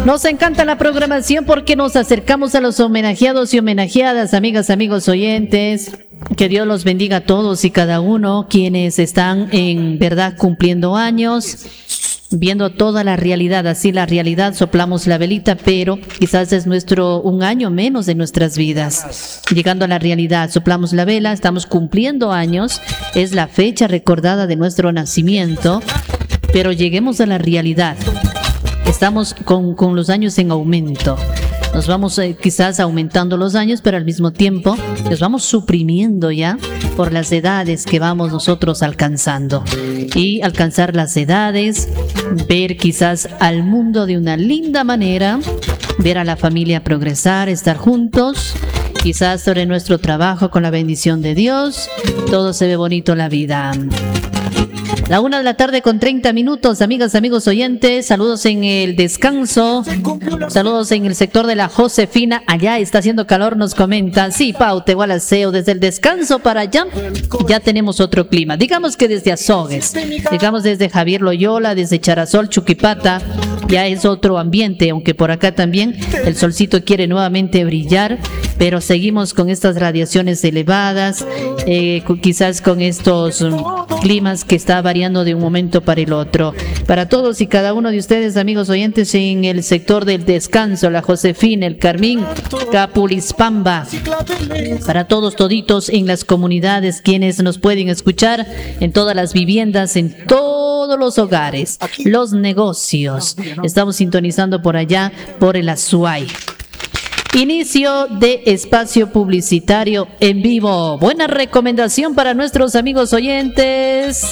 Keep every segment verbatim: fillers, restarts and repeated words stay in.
Nos encanta la programación porque nos acercamos a los homenajeados y homenajeadas, amigas, amigos oyentes. Que Dios los bendiga a todos y cada uno quienes están en verdad cumpliendo años, viendo toda la realidad. Así la realidad, soplamos la velita, pero quizás es nuestro un año menos de nuestras vidas. Llegando a la realidad, soplamos la vela, estamos cumpliendo años, es la fecha recordada de nuestro nacimiento, pero lleguemos a la realidad. Estamos con, con los años en aumento. Nos vamos eh, quizás aumentando los años, pero al mismo tiempo los vamos suprimiendo ya por las edades que vamos nosotros alcanzando. Y alcanzar las edades, ver quizás al mundo de una linda manera, ver a la familia progresar, estar juntos, quizás sobre nuestro trabajo con la bendición de Dios, todo se ve bonito en la vida. La una de la tarde con treinta minutos, amigas, amigos oyentes, saludos en el descanso, saludos en el sector de la Josefina, allá está haciendo calor, nos comentan, sí, Pau, Tehualaseo, desde el descanso para allá, ya tenemos otro clima, digamos que desde Azogues, digamos desde Javier Loyola, desde Charasol, Chuquipata, ya es otro ambiente, aunque por acá también el solcito quiere nuevamente brillar, pero seguimos con estas radiaciones elevadas, eh, quizás con estos um, climas que está variando de un momento para el otro. Para todos y cada uno de ustedes, amigos oyentes, en el sector del descanso, la Josefina, el Carmín, Capulispamba, para todos toditos en las comunidades, quienes nos pueden escuchar en todas las viviendas, en todos los hogares, los negocios. Estamos sintonizando por allá, por el Azuay. Inicio de espacio publicitario en vivo. Buena recomendación para nuestros amigos oyentes.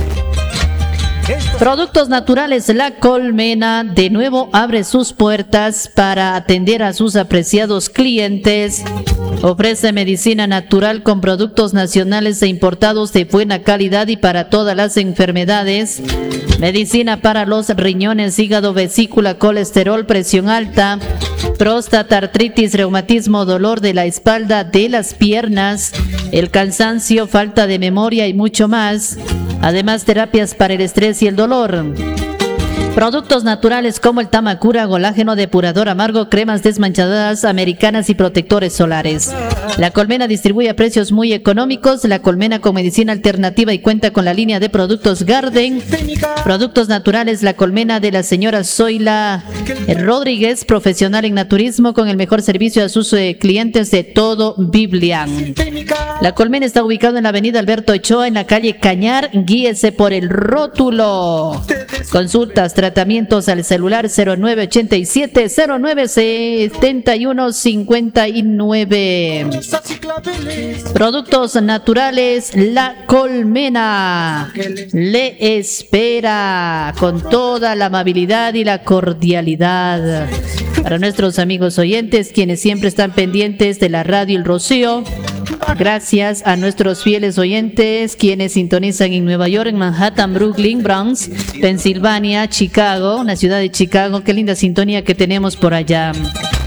Productos Naturales La Colmena de nuevo abre sus puertas para atender a sus apreciados clientes. Ofrece medicina natural con productos nacionales e importados de buena calidad y para todas las enfermedades. Medicina para los riñones, hígado, vesícula, colesterol, presión alta, próstata, artritis, reumatismo, dolor de la espalda, de las piernas, el cansancio, falta de memoria y mucho más. Además, terapias para el estrés y el dolor. Productos naturales como el Tamacura, colágeno depurador amargo, cremas desmanchadoras americanas y protectores solares. La Colmena distribuye a precios muy económicos. La Colmena con medicina alternativa y cuenta con la línea de productos Garden. Productos naturales La Colmena de la señora Zoila Rodríguez, profesional en naturismo con el mejor servicio a sus eh, clientes de todo Biblian. La Colmena está ubicado en la avenida Alberto Ochoa, en la calle Cañar. Guíese por el rótulo. Consultas, tratamientos al celular cero nueve ochenta y siete cero nueve setenta y uno cincuenta y nueve. Productos naturales La Colmena le espera con toda la amabilidad y la cordialidad. Para nuestros amigos oyentes, quienes siempre están pendientes de la radio El Rocío, gracias a nuestros fieles oyentes, quienes sintonizan en Nueva York, en Manhattan, Brooklyn, Bronx, Pensilvania, Chicago, la ciudad de Chicago. Qué linda sintonía que tenemos por allá.